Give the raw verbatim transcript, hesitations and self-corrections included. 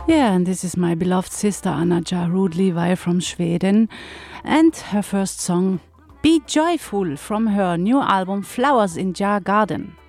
Yeah, and this is my beloved sister Anna-Ja Rud-Levi from Sweden, and her first song, Be Joyful, from her new album Flowers in Jar Garden.